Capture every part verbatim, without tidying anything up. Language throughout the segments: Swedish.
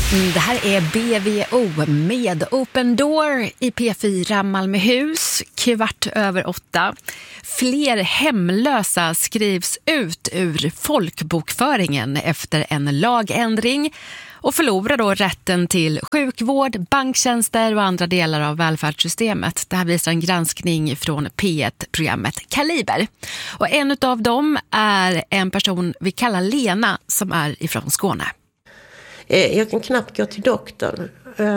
Det här är B V O med Open Door i P fyra Malmöhus, kvart över åtta. Fler hemlösa skrivs ut ur folkbokföringen efter en lagändring och förlorar då rätten till sjukvård, banktjänster och andra delar av välfärdssystemet. Det här visar en granskning från P ett-programmet Kaliber. Och en av dem är en person vi kallar Lena som är ifrån Skåne. Jag kan knappt gå till doktorn.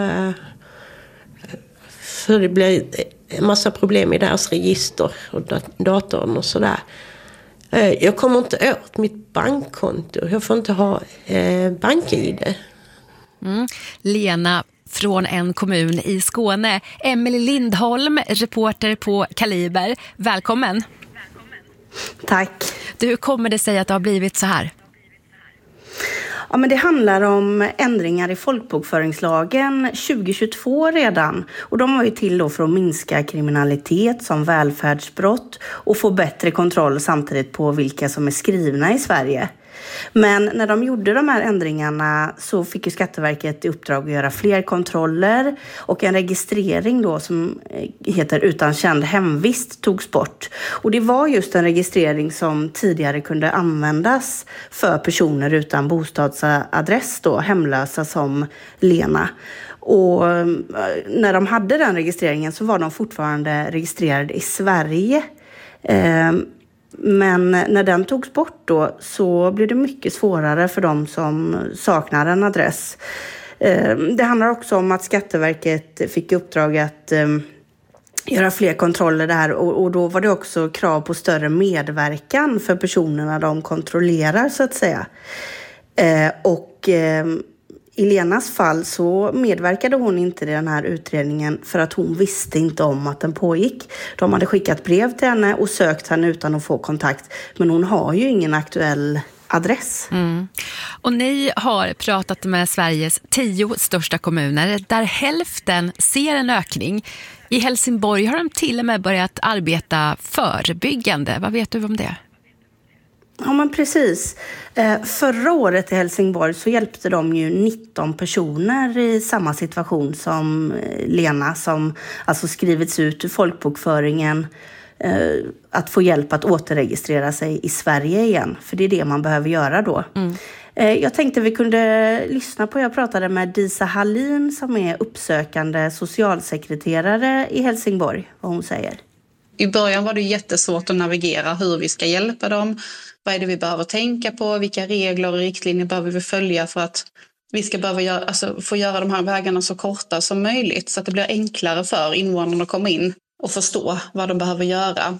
För det blir en massa problem i deras register och datorn och sådär. Jag kommer inte åt mitt bankkonto. Jag får inte ha bank-I D. Mm. Lena från en kommun i Skåne. Emelie Lindholm, reporter på Kaliber. Välkommen. Tack. Du, hur kommer det sig att det har blivit så här? Ja, men det handlar om ändringar i folkbokföringslagen tjugo tjugotvå redan. Och de var ju till då för att minska kriminalitet som välfärdsbrott och få bättre kontroll samtidigt på vilka som är skrivna i Sverige. Men när de gjorde de här ändringarna så fick ju Skatteverket i uppdrag att göra fler kontroller och en registrering då som heter utan känd hemvist togs bort. Och det var just en registrering som tidigare kunde användas för personer utan bostadsadress då, hemlösa som Lena. Och när de hade den registreringen så var de fortfarande registrerade i Sverige. Men när den togs bort då så blev det mycket svårare för de som saknar en adress. Det handlar också om att Skatteverket fick uppdrag att göra fler kontroller där och då var det också krav på större medverkan för personerna de kontrollerar så att säga. Och i Lenas fall så medverkade hon inte i den här utredningen för att hon visste inte om att den pågick. De hade skickat brev till henne och sökt henne utan att få kontakt. Men hon har ju ingen aktuell adress. Mm. Och ni har pratat med Sveriges tio största kommuner där hälften ser en ökning. I Helsingborg har de till och med börjat arbeta förebyggande. Vad vet du om det? Ja, men precis. Eh, förra året i Helsingborg så hjälpte de ju nitton personer i samma situation som Lena som alltså skrivits ut ur folkbokföringen eh, att få hjälp att återregistrera sig i Sverige igen. För det är det man behöver göra då. Mm. Eh, jag tänkte vi kunde lyssna på, jag pratade med Disa Hallin som är uppsökande socialsekreterare i Helsingborg, vad hon säger. I början var det jättesvårt att navigera hur vi ska hjälpa dem. Vad är det vi behöver tänka på? Vilka regler och riktlinjer behöver vi följa för att vi ska behöva göra, alltså, få göra de här vägarna så korta som möjligt så att det blir enklare för invånarna att komma in och förstå vad de behöver göra.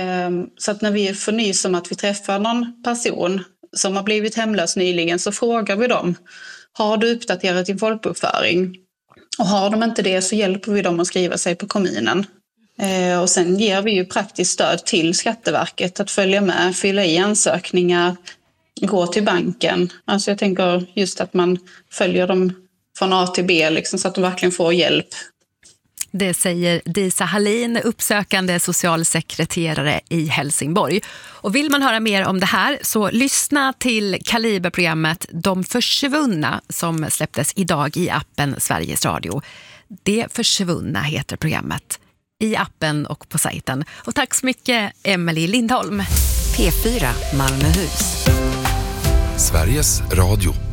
Så att när vi får nys om att vi träffar någon person som har blivit hemlös nyligen så frågar vi dem: har du uppdaterat din folkbokföring? Och har de inte det så hjälper vi dem att skriva sig på kommunen. Eh, och sen ger vi ju praktiskt stöd till Skatteverket att följa med, fylla i ansökningar, gå till banken. Alltså jag tänker just att man följer dem från A till B liksom, så att de verkligen får hjälp. Det säger Disa Hallin, uppsökande socialsekreterare i Helsingborg. Och vill man höra mer om det här så lyssna till Kaliberprogrammet De försvunna som släpptes idag i appen Sveriges Radio. Det försvunna heter programmet. I appen och på sajten. Och tack så mycket Emelie Lindholm. P fyra Malmöhus. Sveriges Radio.